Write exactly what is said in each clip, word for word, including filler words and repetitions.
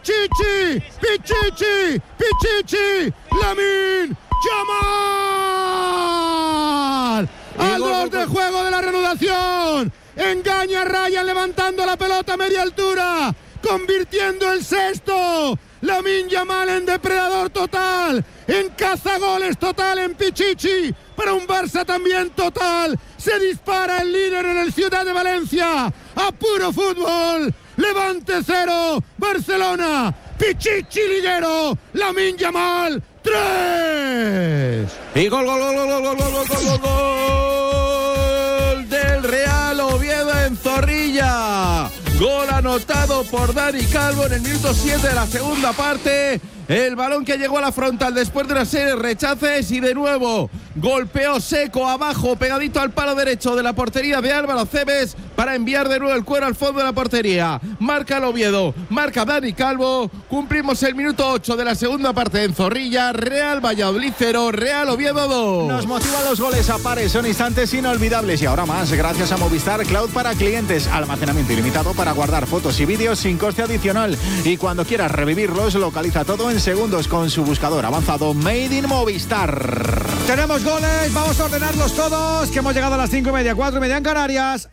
Pichichi, Pichichi, Pichichi, Lamine Yamal. Al dos de juego de la reanudación. Engaña a Ryan levantando la pelota a media altura, convirtiendo el sexto. Lamine Yamal en depredador total, en cazagoles total en Pichichi, para un Barça también total. Se dispara el líder en el Ciudad de Valencia, a puro fútbol. Levante cero, Barcelona. Pichichi liguero, Lamine Yamal tres. Y gol, gol, gol, gol, gol, gol, gol, gol, gol, gol del Real Oviedo en Zorrilla. Gol anotado por Dani Calvo en el minuto siete de la segunda parte. El balón que llegó a la frontal después de una serie de rechaces y de nuevo golpeó seco abajo, pegadito al palo derecho de la portería de Álvaro Cebes para enviar de nuevo el cuero al fondo de la portería. Marca el Oviedo, marca Dani Calvo. Cumplimos el minuto ocho de la segunda parte en Zorrilla. Real Valladolid cero, Real Oviedo dos. Nos motivan los goles a pares, son instantes inolvidables y ahora más gracias a Movistar Cloud para clientes. Almacenamiento ilimitado para guardar fotos y vídeos sin coste adicional. Y cuando quieras revivirlos, localiza todo en segundos con su buscador avanzado Made in Movistar. Tenemos goles, vamos a ordenarlos todos, que hemos llegado a las cinco y media, cuatro y media en Canarias.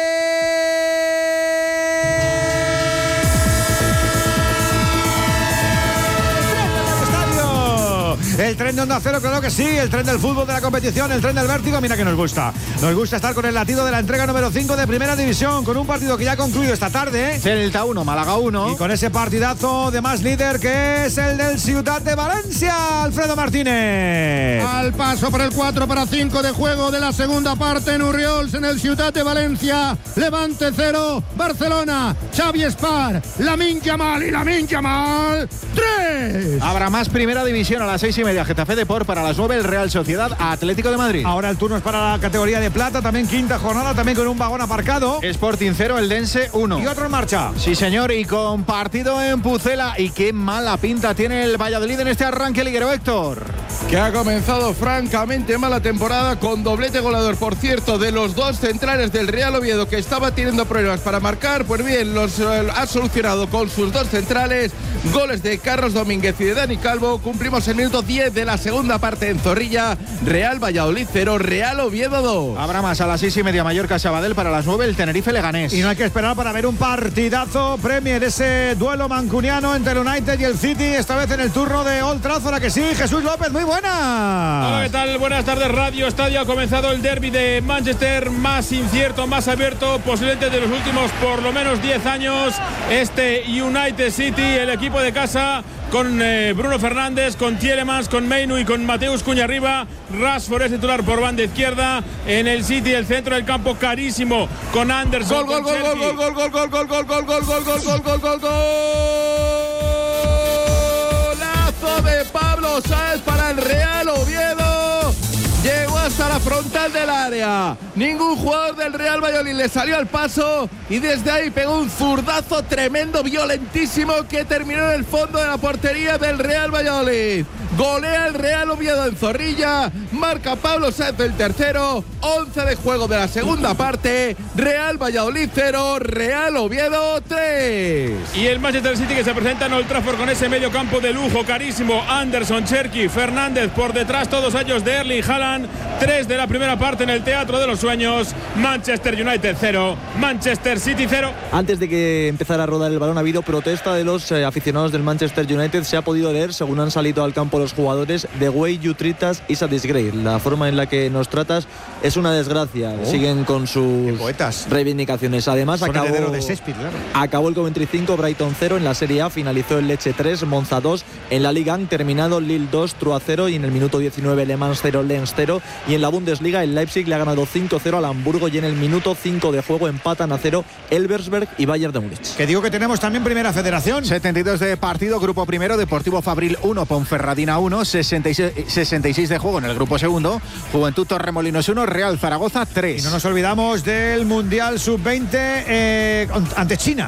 El tren de Onda Cero, claro que sí, el tren del fútbol, de la competición, el tren del vértigo, mira que nos gusta. Nos gusta estar con el latido de la entrega número cinco de Primera División, con un partido que ya ha concluido esta tarde. Celta uno, Málaga uno. Y con ese partidazo de más líder que es el del Ciudad de Valencia, Alfredo Martínez. Al paso por el cuatro para cinco de juego de la segunda parte en Urriols, en el Ciudad de Valencia. Levante cero, Barcelona, Xavi Espar, Lamine Yamal y Lamine Yamal tres. Habrá más Primera División a las seis y media, Getafe Depor, para las nueve el Real Sociedad Atlético de Madrid. Ahora el turno es para la categoría de plata, también quinta jornada, también con un vagón aparcado. Sporting cero, el Dense uno. Y otro en marcha. Sí señor, y con partido en Pucela. Y qué mala pinta tiene el Valladolid en este arranque liguero, Héctor. Que ha comenzado francamente mala temporada, con doblete goleador, por cierto, de los dos centrales del Real Oviedo, que estaba teniendo problemas para marcar. Pues bien, los eh, ha solucionado con sus dos centrales, goles de Carlos Domínguez y de Dani Calvo. Cumplimos el minuto diez de la segunda parte en Zorrilla. Real Valladolid cero, Real Oviedo dos. Habrá más a las seis y media, Mallorca Sabadell, para las nueve el Tenerife Leganés. Y no hay que esperar para ver un partidazo Premier, ese duelo mancuniano entre el United y el City, esta vez en el turno de Old Trafford. ¿A que sí? Jesús López, muy buenas. Hola, ¿qué tal? Buenas tardes, Radio Estadio. Ha comenzado el derbi de Manchester, más incierto, más abierto, posiblemente de los últimos por lo menos diez años. Este United City, el equipo de casa, con eh, Bruno Fernández, con Tielemans, con Meinu y con Mateus Cunha arriba. Rashford es titular por banda izquierda. En el City, el centro del campo carísimo, con Anderson. Gol, gol, gol, gol, gol, gol, gol, gol, gol, gol, gol, gol, gol, gol, gol, gol, golazo de Pablo Sáenz para el Real Oviedo. Llegó hasta la frontal del área. Ningún jugador del Real Valladolid le salió al paso y desde ahí pegó un zurdazo tremendo, violentísimo, que terminó en el fondo de la portería del Real Valladolid. Golea el Real Oviedo en Zorrilla. Marca Pablo Sáenz el tercero. once de juego de la segunda parte. Real Valladolid cero, Real Oviedo tres. Y el Manchester City, que se presenta en Old Trafford con ese medio campo de lujo carísimo. Anderson, Cherki, Fernández por detrás, todos ellos de Erling Haaland. tres de la primera parte en el Teatro de los Sueños. Manchester United cero, Manchester City cero. Antes de que empezara a rodar el balón ha habido protesta de los eh, aficionados del Manchester United. Se ha podido leer, según han salido al campo los jugadores: The way you treat us is a disgrace. La forma en la que nos tratas es una desgracia. Oh. Siguen con sus reivindicaciones. Además, acabó, de Shakespeare, claro. acabó el Coventry cinco, Brighton cero. En la Serie A finalizó el Lecce tres, Monza dos. En la Liga han terminado Lille dos, Trua cero. Y en el minuto diecinueve Le Mans cero, Lens cero. Y en la Bundesliga el Leipzig le ha ganado cinco cero al Hamburgo. Y en el minuto cinco de juego empatan a cero Elversberg y Bayern de Múnich. Que digo que tenemos también Primera Federación. setenta y dos de partido, Grupo Primero, Deportivo Fabril uno, Ponferradina uno, sesenta y seis, sesenta y seis de juego en el Grupo Segundo, Juventud Torremolinos uno, Real Zaragoza tres. Y no nos olvidamos del Mundial sub veinte eh, ante China.